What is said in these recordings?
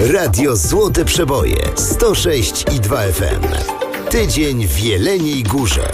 Radio Złote Przeboje 106,2 FM. Tydzień w Jeleniej Górze.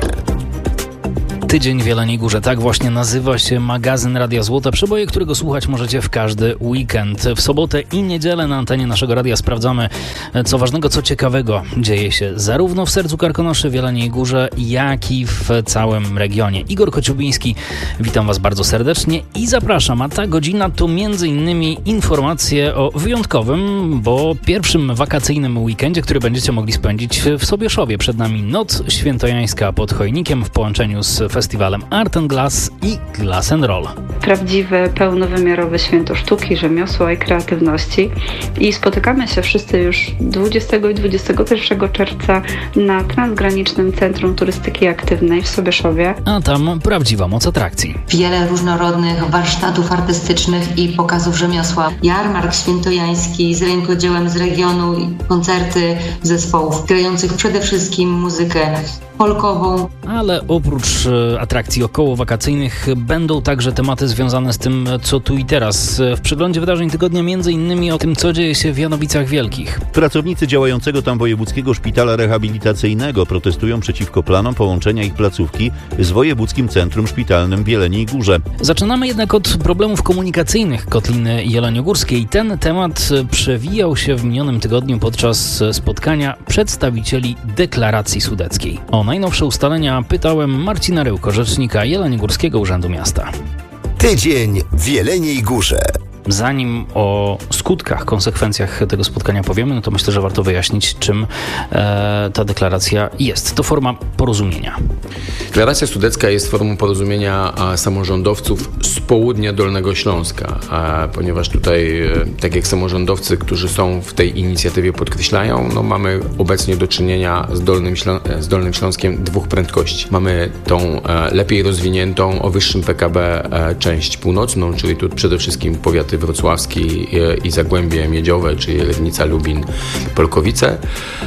Tydzień w Jeleniej Górze. Tak właśnie nazywa się magazyn Radia Złote Przeboje, którego słuchać możecie w każdy weekend. W sobotę i niedzielę na antenie naszego radia sprawdzamy, co ważnego, co ciekawego dzieje się zarówno w sercu Karkonoszy, w Jeleniej Górze, jak i w całym regionie. Igor Kociubiński, witam Was bardzo serdecznie i zapraszam. A ta godzina to m.in. informacje o wyjątkowym, bo pierwszym wakacyjnym weekendzie, który będziecie mogli spędzić w Sobieszowie. Przed nami Noc Świętojańska pod Chojnikiem w połączeniu z festiwalem Art and Glass i Glass and Roll. Prawdziwe, pełnowymiarowe święto sztuki, rzemiosła i kreatywności. I spotykamy się wszyscy już 20 i 21 czerwca na Transgranicznym Centrum Turystyki Aktywnej w Sobieszowie. A tam prawdziwa moc atrakcji. Wiele różnorodnych warsztatów artystycznych i pokazów rzemiosła. Jarmark świętojański z rękodziełem z regionu i koncerty zespołów grających przede wszystkim muzykę folkową. Ale oprócz atrakcji okołowakacyjnych będą także tematy związane z tym, co tu i teraz. W przeglądzie wydarzeń tygodnia m.in. o tym, co dzieje się w Janowicach Wielkich. Pracownicy działającego tam Wojewódzkiego Szpitala Rehabilitacyjnego protestują przeciwko planom połączenia ich placówki z Wojewódzkim Centrum Szpitalnym w Jeleniej Górze. Zaczynamy jednak od problemów komunikacyjnych Kotliny Jeleniogórskiej. Ten temat przewijał się w minionym tygodniu podczas spotkania przedstawicieli Deklaracji Sudeckiej. O najnowsze ustalenia pytałem Marcina Ryłko, rzecznika Jeleniogórskiego Urzędu Miasta. Tydzień w Jeleniej Górze. Zanim o skutkach, konsekwencjach tego spotkania powiemy, no to myślę, że warto wyjaśnić, czym ta deklaracja jest. To forma porozumienia. Deklaracja Sudecka jest formą porozumienia samorządowców z południa Dolnego Śląska, ponieważ tutaj, tak jak samorządowcy, którzy są w tej inicjatywie podkreślają, no mamy obecnie do czynienia z Dolnym Śląskiem dwóch prędkości. Mamy tą lepiej rozwiniętą, o wyższym PKB część północną, czyli tu przede wszystkim powiaty wrocławski i Zagłębie Miedziowe, czyli Legnica, Lubin, Polkowice.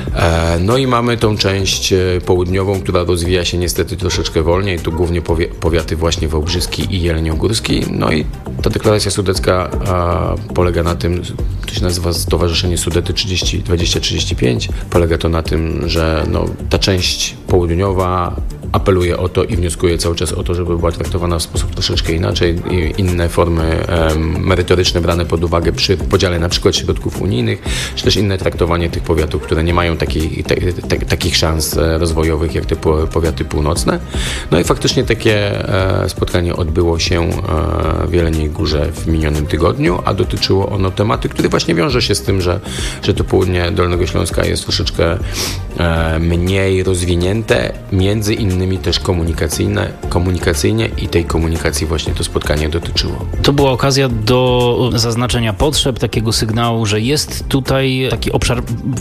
No i mamy tą część południową, która rozwija się niestety troszeczkę wolniej. Tu głównie powiaty właśnie wałbrzyski i jeleniogórski. No i ta deklaracja sudecka polega na tym, to się nazywa Stowarzyszenie Sudety 2035. Polega to na tym, że no, ta część południowa apeluje o to i wnioskuje cały czas o to, żeby była traktowana w sposób troszeczkę inaczej i inne formy merytoryczne brane pod uwagę przy podziale na przykład środków unijnych, czy też inne traktowanie tych powiatów, które nie mają takich szans rozwojowych jak te powiaty północne. No i faktycznie takie spotkanie odbyło się w Jeleniej Górze w minionym tygodniu, a dotyczyło ono tematu, który właśnie wiąże się z tym, że to południe Dolnego Śląska jest troszeczkę mniej rozwinięte, między innymi też komunikacyjnie i tej komunikacji właśnie to spotkanie dotyczyło. To była okazja do zaznaczenia potrzeb, takiego sygnału, że jest tutaj taki obszar,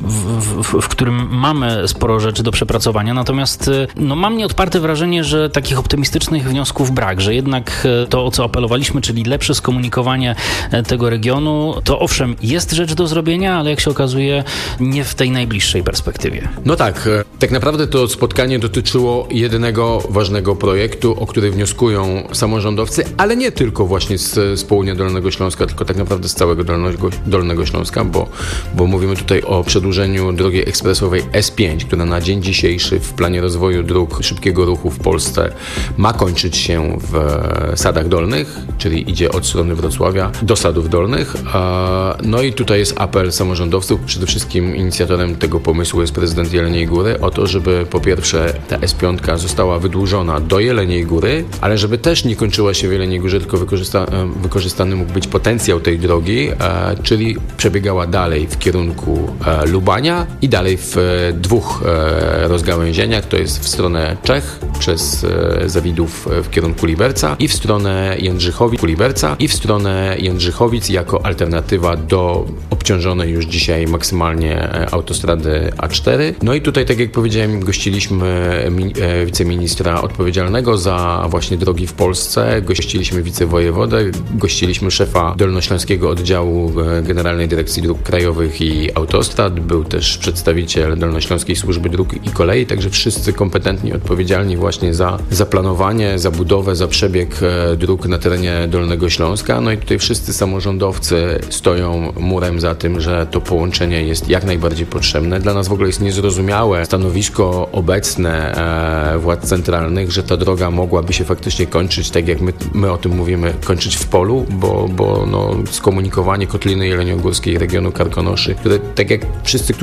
w którym mamy sporo rzeczy do przepracowania, natomiast no, mam nieodparte wrażenie, że takich optymistycznych wniosków brak, że jednak to, o co apelowaliśmy, czyli lepsze skomunikowanie tego regionu, to owszem, jest rzecz do zrobienia, ale jak się okazuje, nie w tej najbliższej perspektywie. No tak naprawdę to spotkanie dotyczyło jednego ważnego projektu, o który wnioskują samorządowcy, ale nie tylko właśnie z południa Dolnego Śląska, tylko tak naprawdę z całego Dolnego Śląska, bo mówimy tutaj o przedłużeniu drogi ekspresowej S5, która na dzień dzisiejszy w planie rozwoju dróg szybkiego ruchu w Polsce ma kończyć się w Sadach Dolnych, czyli idzie od strony Wrocławia do Sadów Dolnych. No i tutaj jest apel samorządowców. Przede wszystkim inicjatorem tego pomysłu jest prezydent Jeleniej Góry o to, żeby po pierwsze ta S5 została wydłużona do Jeleniej Góry, ale żeby też nie kończyła się w Jeleniej Górze, tylko wykorzystany mógł być potencjał tej drogi, czyli przebiegała dalej w kierunku Lubania i dalej w dwóch rozgałęzieniach, to jest w stronę Czech przez Zawidów w kierunku Liberca i w stronę Jędrzychowic jako alternatywa do obciążonej już dzisiaj maksymalnie autostrady A4. No i tutaj, tak jak powiedziałem, gościliśmy wiceministra odpowiedzialnego za właśnie drogi w Polsce, gościliśmy wicewojewodę, gościliśmy szefa Dolnośląskiego Oddziału Generalnej Dyrekcji Dróg Krajowych i Autostrad, był też przedstawiciel Dolnośląskiej Służby Dróg i Kolei, także wszyscy kompetentni, odpowiedzialni właśnie za planowanie, za budowę, za przebieg dróg na terenie Dolnego Śląska. No i tutaj wszyscy samorządowcy stoją murem za tym, że to połączenie jest jak najbardziej potrzebne. Dla nas w ogóle jest niezrozumiałe stanowisko obecne władz centralnych, że ta droga mogłaby się faktycznie kończyć, tak jak my o tym mówimy, kończyć w polu, bo skomunikowanie Kotliny Jeleniogórskiej, regionu Karkonoszy, które tak jak wszyscy, którzy